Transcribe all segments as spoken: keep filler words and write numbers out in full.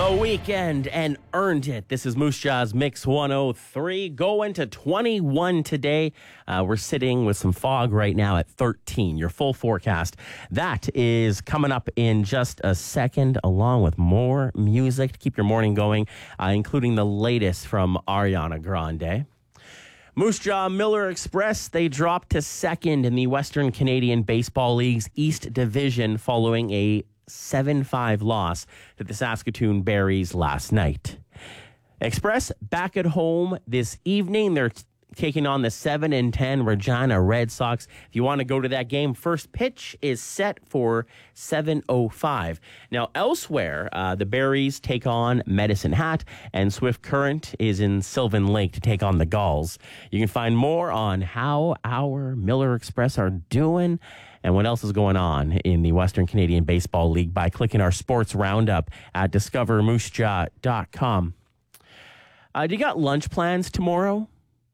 The weekend and earned it. This is Moose Jaw's Mix one oh three. Going to twenty-one today. Uh, we're sitting with some fog right now at thirteen. Your full forecast. That is coming up in just a second, along with more music to keep your morning going, uh, including the latest from Ariana Grande. Moose Jaw Miller Express, they dropped to second in the Western Canadian Baseball League's East Division following a seven five loss to the Saskatoon Berries last night. Express back at home this evening. They're t- taking on the seven and ten Regina Red Sox. If you want to go to that game, first pitch is set for seven oh five. Now, elsewhere, uh, the Berries take on Medicine Hat, and Swift Current is in Sylvan Lake to take on the Gulls. You can find more on how our Miller Express are doing and what else is going on in the Western Canadian Baseball League by clicking our sports roundup at discover moose jaw dot com. Uh, do you got lunch plans tomorrow?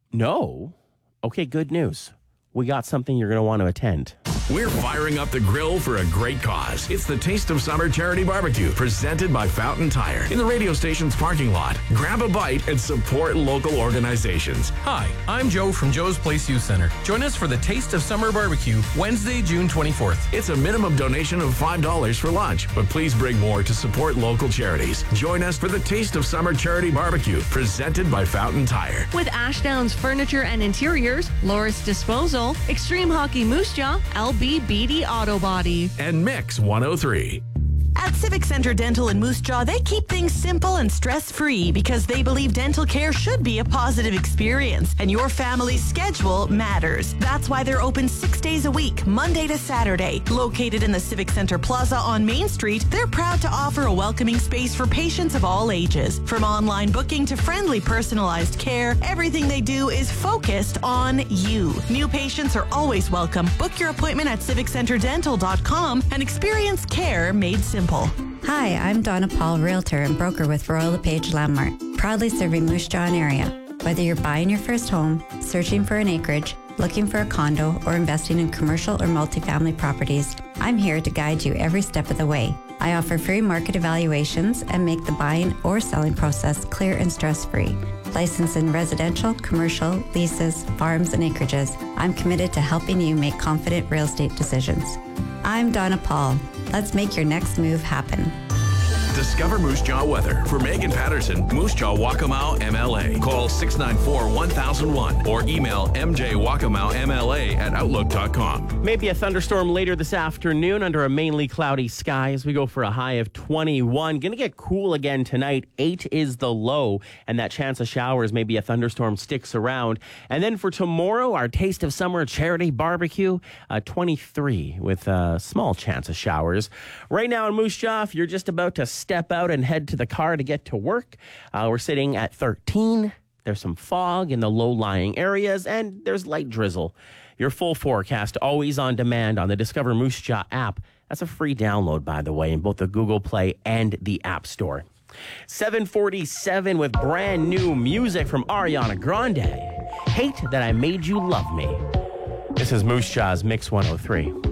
No? Okay, good news. We got something you're going to want to attend. We're firing up the grill for a great cause. It's the Taste of Summer Charity Barbecue, presented by Fountain Tire in the radio station's parking lot. Grab a bite and support local organizations. Hi, I'm Joe from Joe's Place Youth Center. Join us for the Taste of Summer Barbecue, Wednesday, June twenty-fourth. It's a minimum donation of five dollars for lunch, but please bring more to support local charities. Join us for the Taste of Summer Charity Barbecue, presented by Fountain Tire. With Ashdown's Furniture and Interiors, Loris Disposal, Extreme Hockey Moose Jaw, L B Beatty Auto Body, and Mix one oh three. At Civic Center Dental in Moose Jaw, they keep things simple and stress-free because they believe dental care should be a positive experience, and your family's schedule matters. That's why they're open six days a week, Monday to Saturday. Located in the Civic Center Plaza on Main Street, they're proud to offer a welcoming space for patients of all ages. From online booking to friendly personalized care, everything they do is focused on you. New patients are always welcome. Book your appointment at civic center dental dot com and experience care made simple. Hi, I'm Donna Paul, realtor and broker with Royal LePage Landmark, proudly serving Moose Jaw and area. Whether you're buying your first home, searching for an acreage, looking for a condo, or investing in commercial or multifamily properties, I'm here to guide you every step of the way. I offer free market evaluations and make the buying or selling process clear and stress-free. Licensed in residential, commercial, leases, farms, and acreages, I'm committed to helping you make confident real estate decisions. I'm Donna Paul. Let's make your next move happen. Discover Moose Jaw weather. For Megan Patterson, Moose Jaw Waccamaw M L A. Call six nine four, one thousand one or email m j waccamaw m l a at outlook dot com. Maybe a thunderstorm later this afternoon under a mainly cloudy sky as we go for a high of twenty-one. Going to get cool again tonight. eight is the low, and that chance of showers, maybe a thunderstorm sticks around. And then for tomorrow, our Taste of Summer Charity Barbecue, uh, twenty-three with a small chance of showers. Right now in Moose Jaw, if you're just about to step out and head to the car to get to work, uh, we're sitting at thirteen. There's some fog in the low-lying areas, and there's light drizzle. Your full forecast always on demand on the Discover Moose Jaw app. That's a free download, by the way, in both the Google Play and the App Store. seven forty-seven with brand new music from Ariana Grande. Hate That I Made You Love Me. This is Moose Jaw's Mix one oh three.